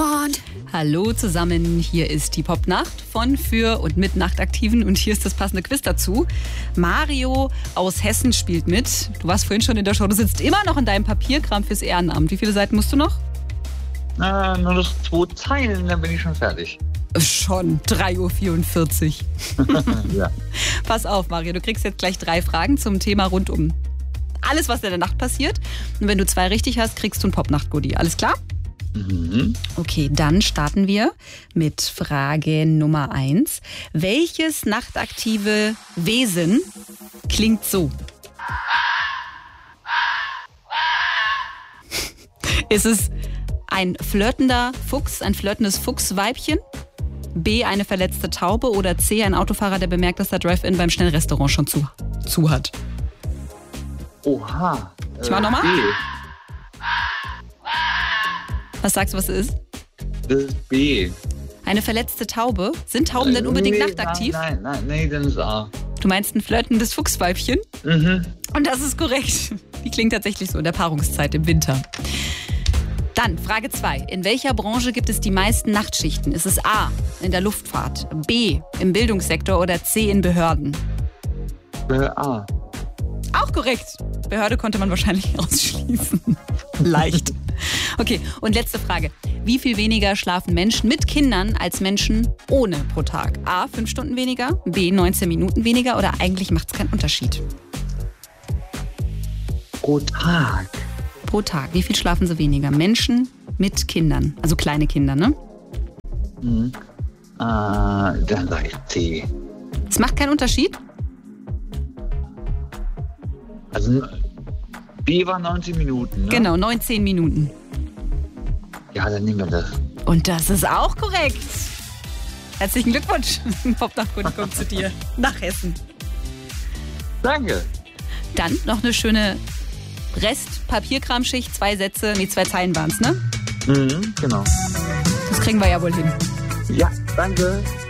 want. Hallo zusammen, hier ist die Popnacht von, für und mit Nachtaktiven und hier ist das passende Quiz dazu. Mario aus Hessen spielt mit. Du warst vorhin schon in der Show, du sitzt immer noch in deinem Papierkram fürs Ehrenamt. Wie viele Seiten musst du noch? Nur noch 2 Zeilen, dann bin ich schon fertig. Schon, 3:44 Uhr. Ja. Pass auf, Mario, du kriegst jetzt gleich 3 Fragen zum Thema rund um alles, was in der Nacht passiert. Und wenn du 2 richtig hast, kriegst du ein Popnacht-Goodie. Alles klar? Mhm. Okay, dann starten wir mit Frage Nummer 1. Welches nachtaktive Wesen klingt so? Ist es ein flirtender Fuchs, ein flirtendes Fuchsweibchen? B, eine verletzte Taube? Oder C, ein Autofahrer, der bemerkt, dass der Drive-In beim Schnellrestaurant schon zu hat? Oha. Ich mach nochmal? B. Was sagst du, was es ist? Das ist B. Eine verletzte Taube? Sind Tauben denn unbedingt nachtaktiv? Nein, dann ist A. Du meinst ein flirtendes Fuchsweibchen? Mhm. Und das ist korrekt. Die klingt tatsächlich so in der Paarungszeit im Winter. Dann Frage 2. In welcher Branche gibt es die meisten Nachtschichten? Ist es A, in der Luftfahrt, B, im Bildungssektor oder C, in Behörden? A. Auch korrekt. Behörde konnte man wahrscheinlich ausschließen. Leicht. Okay, und letzte Frage. Wie viel weniger schlafen Menschen mit Kindern als Menschen ohne pro Tag? A, 5 Stunden weniger, B, 19 Minuten weniger oder eigentlich macht es keinen Unterschied? Pro Tag. Pro Tag. Wie viel schlafen sie weniger? Menschen mit Kindern. Also kleine Kinder, ne? Mhm. Dann sage ich C. Es macht keinen Unterschied? Also B war 19 Minuten, ne? Genau, 19 Minuten. Ja, dann nehmen wir das. Und das ist auch korrekt. Herzlichen Glückwunsch. Popnacht-Goodie kommt zu dir nach Hessen. Danke. Dann noch eine schöne Rest-Papierkramschicht. 2 Zeilen waren es, ne? Mhm, genau. Das kriegen wir ja wohl hin. Ja, danke.